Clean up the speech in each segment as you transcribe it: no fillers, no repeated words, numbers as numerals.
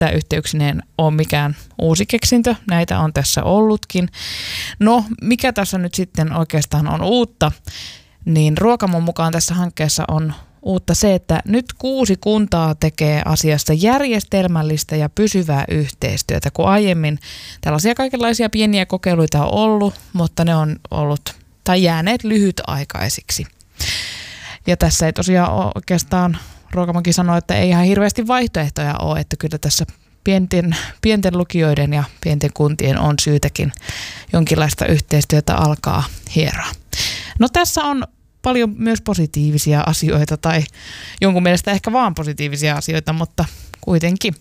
etäyhteyksineen ole mikään uusi keksintö. Näitä on tässä ollutkin. No, mikä tässä nyt sitten oikeastaan on uutta? Niin Ruokamon mukaan tässä hankkeessa on uutta se, että nyt 6 kuntaa tekee asiassa järjestelmällistä ja pysyvää yhteistyötä, kun aiemmin tällaisia kaikenlaisia pieniä kokeiluita on ollut, mutta ne on ollut tai jääneet lyhytaikaisiksi. Ja tässä ei tosiaan ole oikeastaan, Ruokamonkin sanoi, että ei ihan hirveästi vaihtoehtoja ole, että kyllä tässä pienten lukioiden ja pienten kuntien on syytäkin jonkinlaista yhteistyötä alkaa hieroa. No tässä on paljon myös positiivisia asioita tai jonkun mielestä ehkä vaan positiivisia asioita, mutta kuitenkin.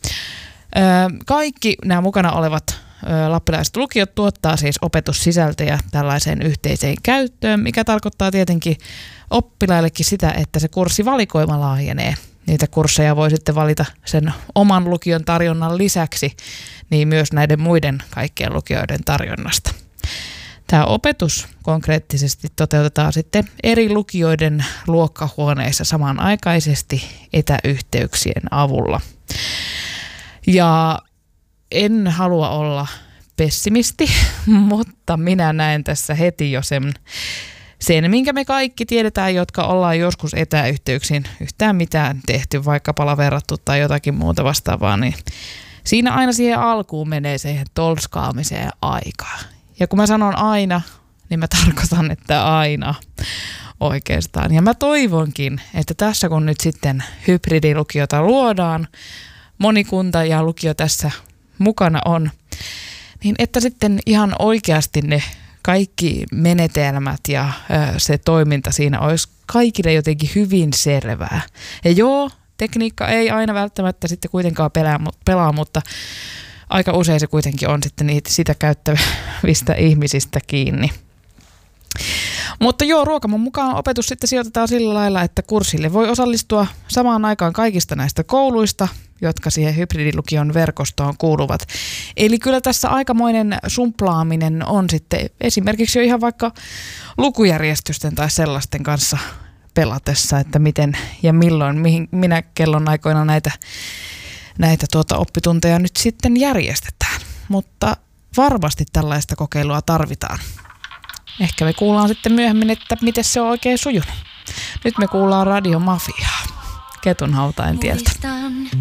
Kaikki nämä mukana olevat lappilaiset lukiot tuottaa siis opetussisältöjä tällaiseen yhteiseen käyttöön, mikä tarkoittaa tietenkin oppilaillekin sitä, että se kurssivalikoima laajenee. Niitä kursseja voi sitten valita sen oman lukion tarjonnan lisäksi, niin myös näiden muiden kaikkien lukioiden tarjonnasta. Tämä opetus konkreettisesti toteutetaan sitten eri lukioiden luokkahuoneissa samanaikaisesti etäyhteyksien avulla. Ja en halua olla pessimisti, mutta minä näen tässä heti jo sen, minkä me kaikki tiedetään, jotka ollaan joskus etäyhteyksiin yhtään mitään tehty, vaikka palaverattu tai jotakin muuta vastaavaa, niin siinä aina siihen alkuun menee siihen tolskaamiseen aikaa. Ja kun mä sanon aina, niin mä tarkoitan, että aina oikeastaan. Ja mä toivonkin, että tässä kun nyt sitten hybridilukiota luodaan, monikunta ja lukio tässä mukana on, niin että sitten ihan oikeasti ne kaikki menetelmät ja se toiminta siinä olisi kaikille jotenkin hyvin selvää. Ja joo, tekniikka ei aina välttämättä sitten kuitenkaan pelaa, mutta aika usein se kuitenkin on sitten sitä käyttävistä ihmisistä kiinni. Mutta joo, Ruokamon mukaan opetus sitten sijoitetaan sillä lailla, että kurssille voi osallistua samaan aikaan kaikista näistä kouluista, jotka siihen hybridilukion verkostoon kuuluvat. Eli kyllä tässä aikamoinen sumplaaminen on sitten esimerkiksi jo ihan vaikka lukujärjestysten tai sellaisten kanssa pelatessa, että miten ja milloin, minä kellon aikoina näitä oppitunteja nyt sitten järjestetään. Mutta varmasti tällaista kokeilua tarvitaan. Ehkä me kuullaan sitten myöhemmin, että miten se on oikein sujunut. Nyt me kuullaan Radio Mafiaa Ketunhautain tieltä.